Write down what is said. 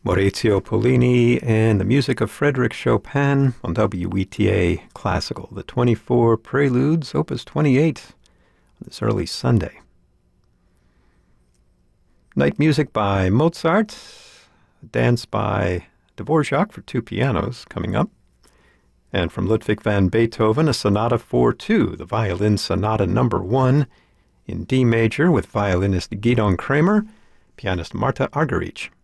Maurizio Pollini and the music of Frédéric Chopin on WETA Classical, the 24 Preludes, Opus 28, on this early Sunday. Night music by Mozart, a dance by Dvorak for two pianos coming up, and from Ludwig van Beethoven, a Sonata for two, the Violin Sonata number 1 in D major with violinist Gidon Kremer, pianist Marta Argerich.